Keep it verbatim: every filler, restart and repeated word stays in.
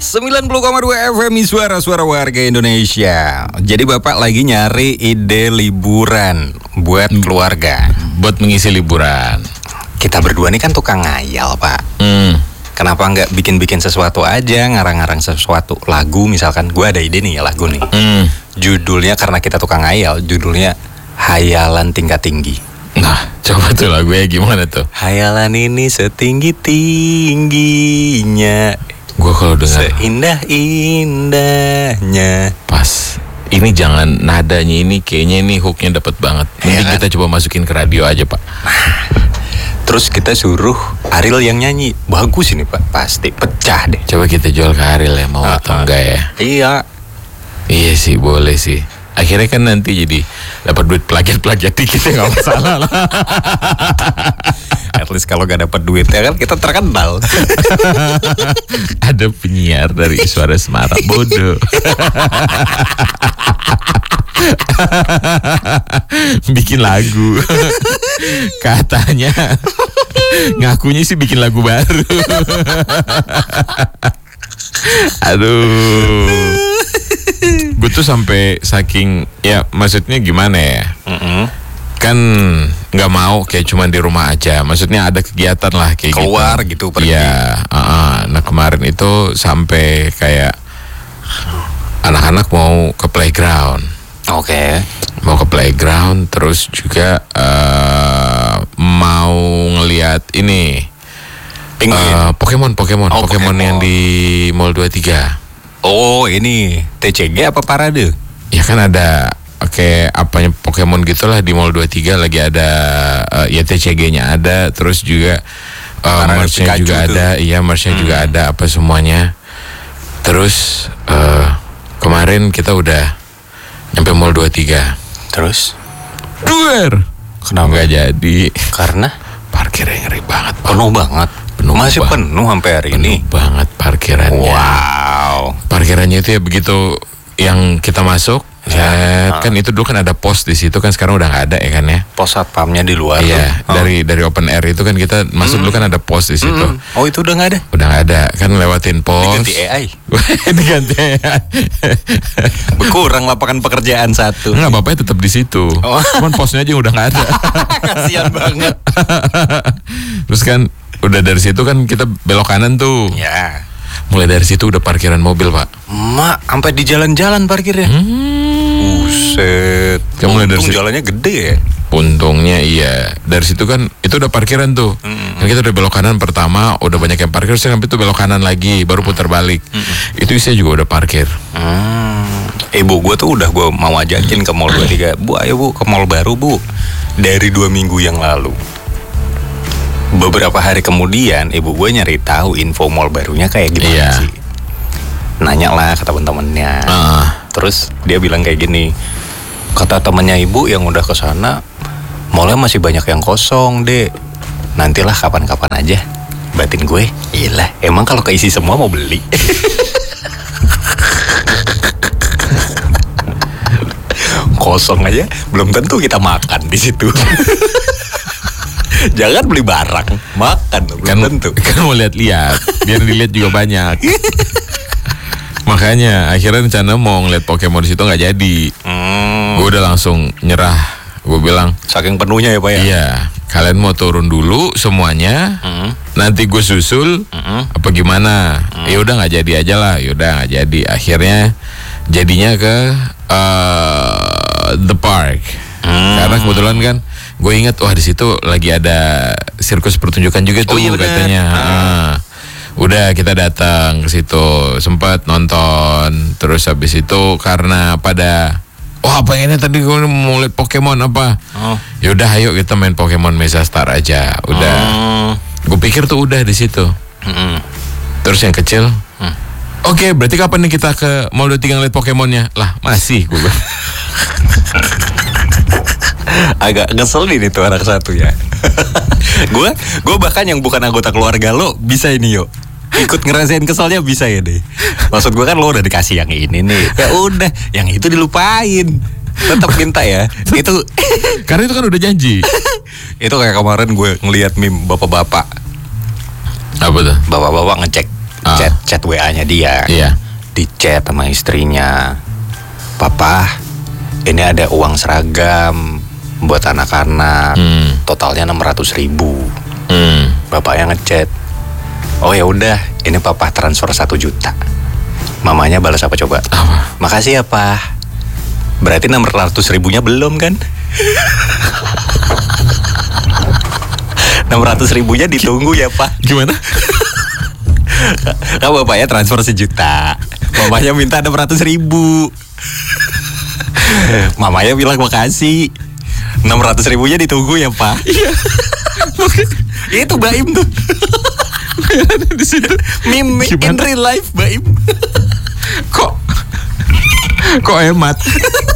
sembilan puluh koma dua F M Suara-suara warga Indonesia. Jadi Bapak lagi nyari ide liburan buat keluarga, buat mengisi liburan. Kita berdua nih kan tukang ngayal, Pak. Hmm. Kenapa nggak bikin-bikin sesuatu aja, ngarang-ngarang sesuatu lagu misalkan? Gue ada ide nih ya lagu nih. Hmm. Judulnya karena kita tukang ngayal, judulnya Hayalan Tingkat Tinggi. Nah, coba tuh lagunya gimana tuh? Hayalan ini setinggi-tingginya, Gue kalau dengar seindah-indahnya. pas ini jangan nadanya ini kayaknya ini hooknya dapat banget. Mending Ya. kita coba masukin ke radio aja, Pak. Terus kita suruh Ariel yang nyanyi. Bagus ini, Pak. Pasti pecah deh. Coba kita jual ke Ariel ya, mau Ah, atau ah. enggak ya? Iya. Iya sih, boleh sih. Akhirnya kan nanti jadi dapat duit plagiat-plagiat dikit ya nggak masalah lah. At least kalau gak dapat duit ya kan kita terkenal. Ada penyiar dari Suara Semarang bodoh. Bikin lagu. Katanya ngakunya sih bikin lagu baru. Aduh. Gue tuh sampai saking ya maksudnya gimana ya? Mm-mm. Kan nggak mau kayak cuman di rumah aja. Maksudnya ada kegiatan lah kayak Keluar gitu. gitu, pergi. Iya. uh-uh. Nah kemarin itu sampai kayak anak-anak mau ke playground. Oke. Mau ke playground, terus juga uh, mau ngelihat ini Penguin. uh, Pokemon, Pokemon, Oh, Pokemon Pokemon. yang di Mall dua puluh tiga. Oh, ini T C G apa parade? Ya kan ada oke apanya Pokemon gitulah di Mall dua puluh tiga lagi ada uh, ya T C G-nya ada, terus juga uh, Parade merch-nya Pikachu juga tuh. ada, iya merch-nya juga ada apa semuanya. Terus uh, kemarin kita udah nyampe Mall dua puluh tiga. Terus? Duer. Kenapa? Nggak jadi Karena parkirnya ngeri banget, Pak. penuh banget. Penuh Masih banget. penuh sampai hari Penuh ini. banget parkirannya. Wow. Parkirannya itu ya begitu yang kita masuk, Ya. set, kan itu dulu kan ada pos di situ kan, sekarang udah nggak ada ya kan ya. Pos satpamnya di luar. Iya, tuh. Oh. dari dari open air itu kan kita masuk dulu kan ada pos di situ. Mm. Oh, itu udah nggak ada. Udah nggak ada, kan lewatin pos. Diganti A I. Diganti A I. Berkurang lapangan pekerjaan satu. Enggak, bapaknya tetap di situ. Oh. Cuman posnya aja udah nggak ada. Kasihan banget. Terus kan udah dari situ kan kita belok kanan tuh. Ya. Mulai dari situ udah parkiran mobil, Pak. Mak, sampai di jalan-jalan parkirnya. Hmm. Buset. Kamu mulai dari Untung situ. jalannya gede ya. Untungnya iya. Dari situ kan itu udah parkiran tuh. Kan kita udah belok kanan pertama, udah banyak yang parkir, terus sampai itu belok kanan lagi, baru putar balik. Itu isinya juga udah parkir. Hmm. Ibu gue tuh udah gue mau ajakin ke Mall dua puluh tiga. Bu, ayo Bu ke mall baru Bu. Dari dua minggu yang lalu. Beberapa hari kemudian ibu gue nyari tahu info mall barunya kayak gimana Iya. sih. Nanya lah ke temen-temennya. Ah. Terus dia bilang kayak gini. Kata temennya ibu yang udah ke sana, mallnya masih banyak yang kosong, Dek. Nantilah kapan-kapan aja. Batin gue, iyalah, emang kalau keisi semua mau beli. Kosong aja, belum tentu kita makan di situ. Jangan beli barang, makan belum Kan tentu. kan mau lihat-lihat, biar dilihat juga banyak. Makanya akhirnya rencana mau ngeliat Pokemon di situ nggak jadi. Hmm, Gue udah langsung nyerah. Gue bilang, saking penuhnya ya Pak ya. iya, kalian mau turun dulu semuanya. Hmm. Nanti gue susul. Mm-mm. Apa gimana? Ya udah nggak jadi aja lah. Ya udah nggak jadi. Akhirnya jadinya ke uh, the park. Hmm. Karena kebetulan kan gue inget wah di situ lagi ada sirkus pertunjukan juga tuh Oh, iya bener. katanya. Ah. Ah. Udah kita datang ke situ, sempat nonton. Terus habis itu karena pada wah pengennya tadi gue mau lihat Pokemon apa. Oh. Ya udah ayo kita main Pokemon Mesa Star aja. Udah. Hmm. Gue pikir tuh udah di situ. Mm-mm. Terus yang kecil, Hmm. oke berarti kapan nih kita ke Mall dua puluh tiga ngeliat Pokemonnya? Lah masih gue. Agak ngeselin itu anak satu ya. Gue gue bahkan yang bukan anggota keluarga lo bisa ini yuk ikut ngerasain keselnya bisa ya deh. Maksud gue kan lo udah dikasih yang ini nih, ya udah yang itu dilupain, tetap minta ya itu. Karena itu kan udah janji. Itu kayak kemarin gue ngelihat meme bapak-bapak Apa tuh? bapak-bapak ngecek Ah. Chat chat W A-nya dia. Iya. Di chat sama istrinya. Papa, ini ada uang seragam buat anak-anak. Hmm. Totalnya enam ratus ribu. Hmm. Bapaknya ngechat. Oh ya udah, ini papa transfer satu juta. Mamanya balas apa coba? Apa? Makasih ya pa. Berarti enam ratus ribunya belum kan? enam ratus ribunya ditunggu ya pak. Gimana? Kan bapaknya transfer sejuta, mamanya minta enam ratus ribu. Mamanya bilang makasih, enam ratus ribunya ditunggu ya pak. Iya. Itu Baim tuh. Di situ. Meme in Gimana? real life Baim. Kok kok hemat?